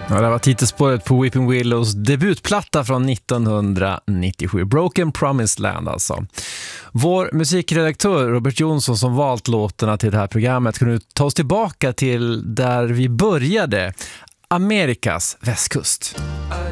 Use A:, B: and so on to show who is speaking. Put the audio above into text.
A: Ja, det var titelspåret på Weeping Willows debutplatta från 1997. Broken Promised Land alltså. Vår musikredaktör Robert Jonsson som valt låtarna till det här programmet kunde ta oss tillbaka till där vi började. Amerikas västkust.
B: I